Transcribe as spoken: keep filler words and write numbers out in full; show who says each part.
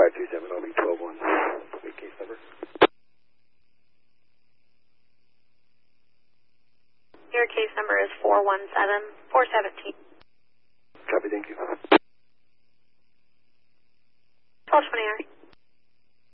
Speaker 1: five two seven, I'll be twelve one. Case number.
Speaker 2: Your case number is four one seven, four one seven.
Speaker 1: Copy, thank you.